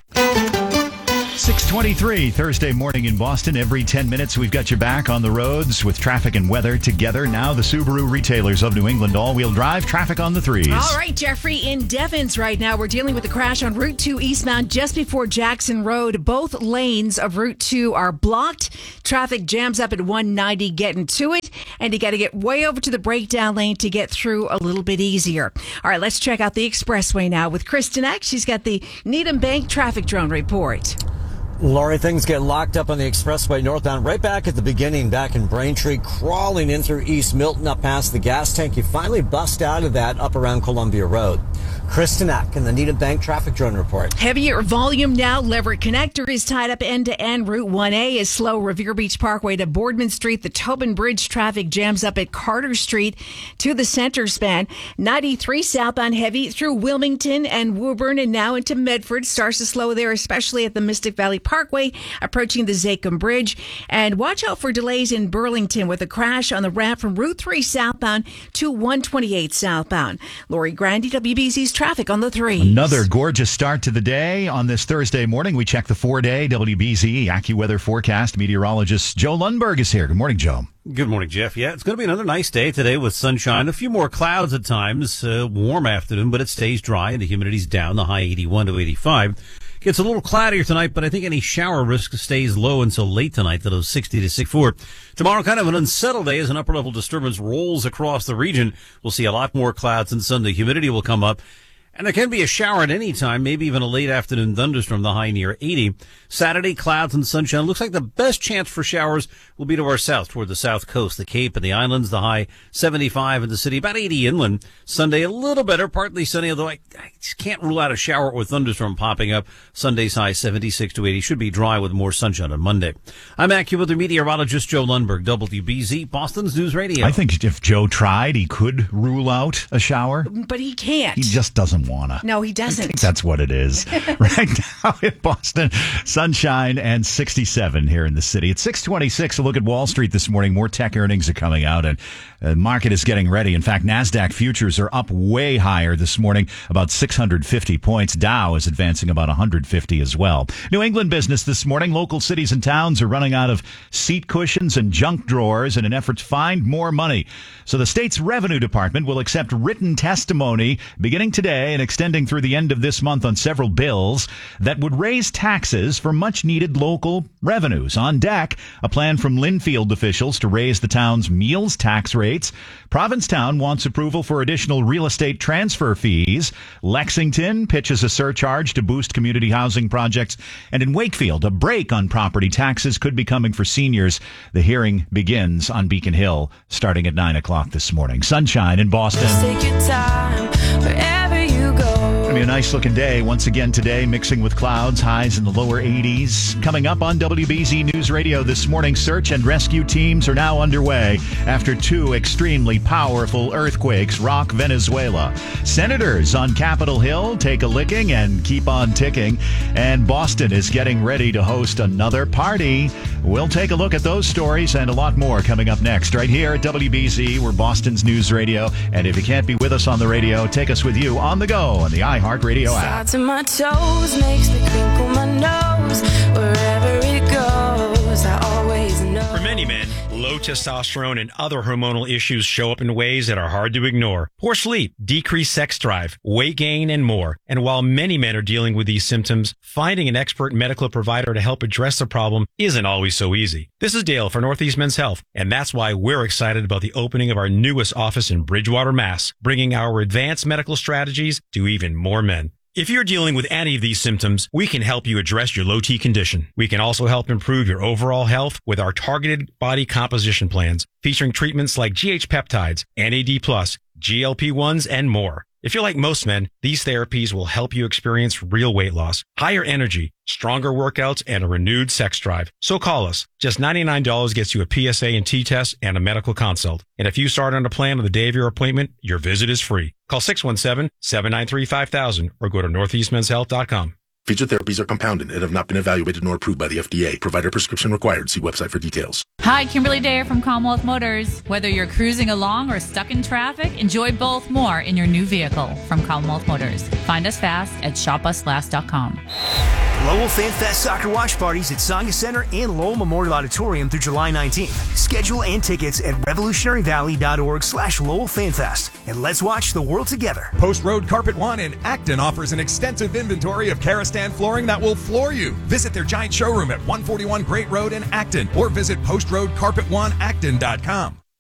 six twenty-three Thursday morning in Boston. Every ten minutes, we've got your back on the roads with traffic and weather together. Now the Subaru retailers of New England all-wheel drive traffic on the threes. All right, Jeffrey, in Devens right now, we're dealing with a crash on Route two eastbound just before Jackson Road. Both lanes of Route two are blocked. Traffic jams up at one ninety getting to it, and you got to get way over to the breakdown lane to get through a little bit easier. All right, let's check out the expressway now with Kristen Eck. She's got the Needham Bank traffic drone report. Lori, things get locked up on the expressway northbound right back at the beginning, back in Braintree, crawling in through East Milton up past the gas tank. You finally bust out of that up around Columbia Road. Kristen Eck in the Needham Bank traffic drone report. Heavier volume now. Leverett Connector is tied up end to end. Route one A is slow. Revere Beach Parkway to Boardman Street. The Tobin Bridge traffic jams up at Carter Street to the center span. ninety-three southbound heavy through Wilmington and Woburn and now into Medford. Starts to slow there, especially at the Mystic Valley Parkway, approaching the Zachem Bridge. And watch out for delays in Burlington with a crash on the ramp from Route three southbound to one twenty-eight southbound. Lori Grandy, W B Z's traffic on the three. Another gorgeous start to the day. On this Thursday morning, we check the four-day W B Z AccuWeather forecast. Meteorologist Joe Lundberg is here. Good morning, Joe. Good morning, Jeff. Yeah, it's going to be another nice day today with sunshine. A few more clouds at times. Uh, warm afternoon, but it stays dry and the humidity's down. The high eighty-one to eighty-five. Gets a little cloudier tonight, but I think any shower risk stays low until late tonight, to those sixty to sixty-four. Tomorrow, kind of an unsettled day as an upper-level disturbance rolls across the region. We'll see a lot more clouds and sun. The humidity will come up. And there can be a shower at any time, maybe even a late afternoon thunderstorm, the high near eighty. Saturday, clouds and sunshine. Looks like the best chance for showers will be to our south, toward the south coast, the Cape and the islands, the high seventy-five in the city, about eighty inland. Sunday, a little better, partly sunny, although I, I just can't rule out a shower or thunderstorm popping up. Sunday's high seventy-six to eighty. Should be dry with more sunshine on Monday. I'm AccuWeather meteorologist Joe Lundberg, W B Z, Boston's News Radio. I think if Joe tried, he could rule out a shower. But he can't. He just doesn't wanna. No, he doesn't. I think that's what it is. Right now in Boston, sunshine and sixty-seven here in the city. It's six twenty-six. A look at Wall Street this morning. More tech earnings are coming out, and the market is getting ready. In fact, NASDAQ futures are up way higher this morning, about six hundred fifty points. Dow is advancing about one hundred fifty as well. New England business this morning. Local cities and towns are running out of seat cushions and junk drawers in an effort to find more money. So the state's revenue department will accept written testimony beginning today and extending through the end of this month on several bills that would raise taxes for much-needed local revenues. On deck, a plan from Linfield officials to raise the town's meals tax rates. Provincetown wants approval for additional real estate transfer fees. Lexington pitches a surcharge to boost community housing projects. And in Wakefield, a break on property taxes could be coming for seniors. The hearing begins on Beacon Hill starting at nine o'clock this morning. Sunshine in Boston. Just take your time wherever you go. Going to be a nice looking day once again today, mixing with clouds, highs in the lower eighties. Coming up on W B Z News Radio this morning, search and rescue teams are now underway after two extremely powerful earthquakes rock Venezuela. Senators on Capitol Hill take a licking and keep on ticking. And Boston is getting ready to host another party. We'll take a look at those stories and a lot more coming up next right here at W B Z. We're Boston's News Radio. And if you can't be with us on the radio, take us with you on the go on the iHeartRadio app. To my toes makes me crinkle my nose. Wherever it goes, I always know. For many men, low testosterone and other hormonal issues show up in ways that are hard to ignore. Poor sleep, decreased sex drive, weight gain, and more. And while many men are dealing with these symptoms, finding an expert medical provider to help address the problem isn't always so easy. This is Dale for Northeast Men's Health, and that's why we're excited about the opening of our newest office in Bridgewater, Mass, bringing our advanced medical strategies to even more men. If you're dealing with any of these symptoms, we can help you address your low T condition. We can also help improve your overall health with our targeted body composition plans, featuring treatments like G H peptides, N A D plus, G L P ones, and more. If you're like most men, these therapies will help you experience real weight loss, higher energy, stronger workouts, and a renewed sex drive. So call us. Just ninety-nine dollars gets you a P S A and T test and a medical consult. And if you start on a plan on the day of your appointment, your visit is free. Call six one seven, seven nine three, five thousand or go to northeast men's health dot com. Featured therapies are compounded and have not been evaluated nor approved by the F D A. Provider prescription required. See website for details. Hi, Kimberly Dare from Commonwealth Motors. Whether you're cruising along or stuck in traffic, enjoy both more in your new vehicle from Commonwealth Motors. Find us fast at shop us last dot com. Lowell Fan Fest soccer watch parties at Saga Center and Lowell Memorial Auditorium through July nineteenth. Schedule and tickets at revolutionary valley dot org slash Lowell Fan Fest. And let's watch the world together. Post Road Carpet One in Acton offers an extensive inventory of Karastan flooring that will floor you. Visit their giant showroom at one forty-one Great Road in Acton or visit post road carpet one acton dot com.